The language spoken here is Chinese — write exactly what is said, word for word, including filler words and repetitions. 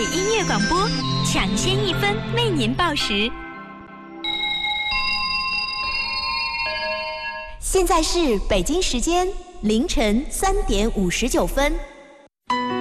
音乐广播，抢先一分为您报时。现在是北京时间凌晨三点五十九分。